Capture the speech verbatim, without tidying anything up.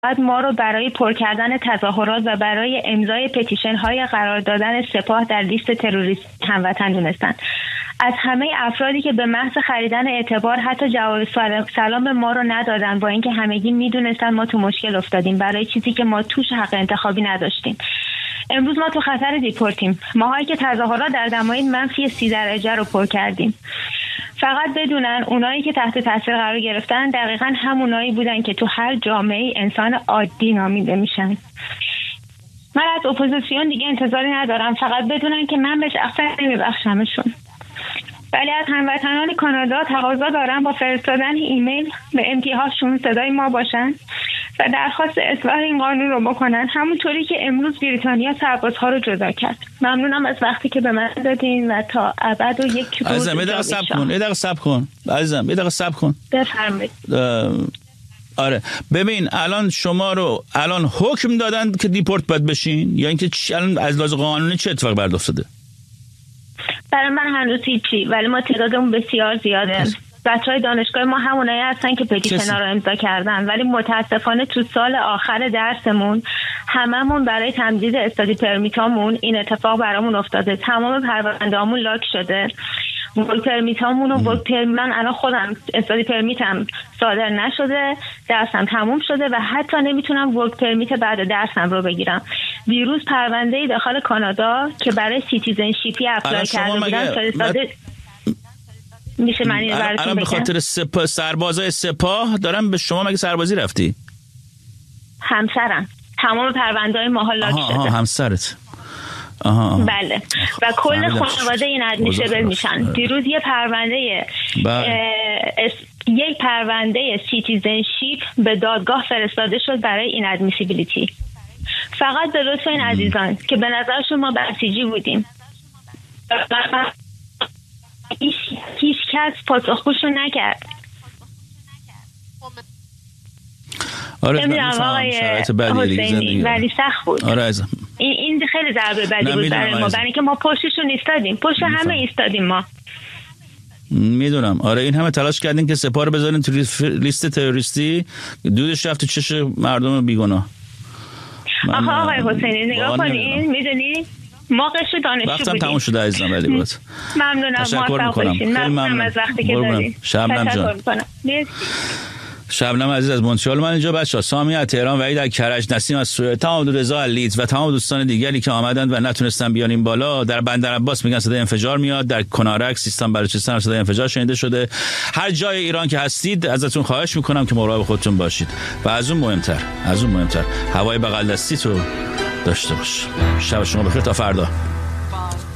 ما رو برای پر کردن تظاهرات و برای امضای پتیشن های قرار دادن سپاه در لیست تروریست هموطن دونستن. از همه افرادی که به محض خریدن اعتبار حتی جواب سلام ما رو ندادن، با اینکه همگی میدونستن ما تو مشکل افتادیم برای چیزی که ما توش حق انتخابی نداشتیم. امروز ما تو خطر دیپورتیم. ماهایی که تظاهرات در دمای منفی سی درجه رو پر کردیم. فقط بدونن اونایی که تحت تاثیر قرار گرفتن دقیقاً همونایی بودن که تو هر جامعه انسان عادی نامیده میشن. من از اپوزیسیون دیگه انتظاری ندارم، فقط بدونن که من به شخصا نمیبخشمشون. ولی از هموطنان کانادا تقاضا دارم با فرستادن ایمیل به امتیهاشون صدای ما باشن و درخواست اصلاح این قانون رو بکنن، همونطوری که امروز بریتانیا سربازها رو جدا کرد. ممنونم از وقتی که به من دادین و تا ابد و یک روز عزیزم یه دقیقه صبر کن یه دقیقه صبر کن عزیزم یه دقیقه صبر کن بفرمایید. آره ببین، الان شما رو الان حکم دادن که دیپورت باید بشین یا اینکه الان از لحاظ قانونی چه اتفاق برات افتاده؟ برای من هنوز هیچی، ولی ما تعدادمون بسیار زیاده. بچهای دانشگاه ما همونایی هستن که پتیشن‌ها رو امضا کردن، ولی متاسفانه تو سال آخر درسمون هممون برای تمدید استادی پرمیتامون این اتفاق برامون افتاده. تمام پرونده‌هامون لاک شده. ورک پرمیتامون و ورک پرمیت، من الان خودم استادی پرمیتم صادر نشده، درسم تموم شده و حتی نمیتونم ورک پرمیت بعد درسم رو بگیرم. دیروز پرونده داخل کانادا که برای سیتیزنشیپی اپلای کرده بودن فرستاده میشه من این براتون الان به خاطر سپاه سربازای سپاه دارم به شما مگه سربازی رفتی؟ همسرم. تمام پرونده‌های ماها لاک شده. آها همسرت. آها. بله و کل خانواده این ادمیشبل میشن. دیروز یه پرونده یک پرونده سیتیزنشیپ به دادگاه فرستاده شد برای این ادمیسیبیلیتی، فقط به لطف این عزیزان که به نظرشون ما بسیجی بودیم. هیچ هیچ کس پاسخگوشو نکرد. آره میفهمم شرایط بدی زندگی ولی سخت بود. آره عزیزم این این خیلی ضربه بدی بود برای ما، برای اینکه ما پشتشون ایستادیم، پشت همه ایستادیم ما. میدونم آره این همه تلاش کردین که سپاه رو بذارین تو لیست تروریستی، دودش رفت تو چش مردم بیگناه. آخه آقای حسینی نگاه کنین، میدونی ما قشر دانشجو بودیم. وقتم تموم شده عزیزم ولی بود. ممنونم. تشکر میکنم. خیلی ممنونم از وقتی که دادین. شبنم جان. شبنم عزیز از مونترال. من اینجا بچه‌ها سامی از تهران، وحید از کرج، نسیم از سوئد، تمام رضا از لیدز و تمام دوستان دیگری که آمدند و نتونستن بیان این بالا. در بندر عباس میگن صدای انفجار میاد، در کنارک سیستان بلوچستان صدای انفجار شنیده شده. هر جای ایران که هستید ازتون خواهش میکنم که مراقب خودتون باشید و از اون مهمتر از اون مهمتر هوای بغل دستی تو داشته باش. شب شما بخیر تا فردا.